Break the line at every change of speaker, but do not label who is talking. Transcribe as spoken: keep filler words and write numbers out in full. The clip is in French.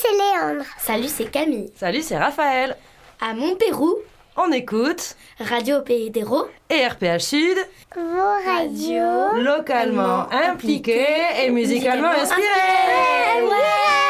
c'est Léandre.
Salut, c'est Camille.
Salut, c'est Raphaël.
À Montpérou,
on écoute
Radio Pays d'Hérault
et R P H Sud,
vos radios
localement impliquées et musicalement inspirées.
Ouais.